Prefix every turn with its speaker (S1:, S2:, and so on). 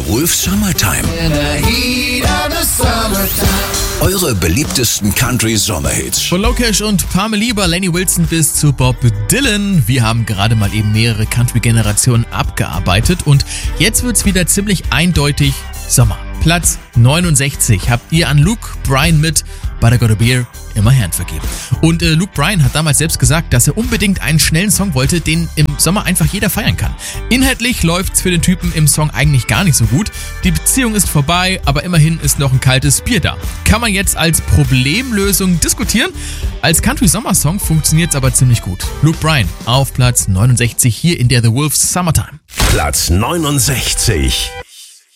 S1: The Wolf Summertime. Eure beliebtesten Country-Sommerhits.
S2: Von Lokesh und Parmeliba, Lenny Wilson bis zu Bob Dylan. Wir haben gerade mal eben mehrere Country-Generationen abgearbeitet und jetzt wird's wieder ziemlich eindeutig Sommer. Platz 69 habt ihr an Luke Bryan mit But I Got a Beer in My Hand vergeben. Und Luke Bryan hat damals selbst gesagt, dass er unbedingt einen schnellen Song wollte, den im Sommer einfach jeder feiern kann. Inhaltlich läuft's für den Typen im Song eigentlich gar nicht so gut. Die Beziehung ist vorbei, aber immerhin ist noch ein kaltes Bier da. Kann man jetzt als Problemlösung diskutieren. Als Country-Sommersong funktioniert's aber ziemlich gut. Luke Bryan auf Platz 69 hier in der The Wolf Summertime.
S1: Platz 69.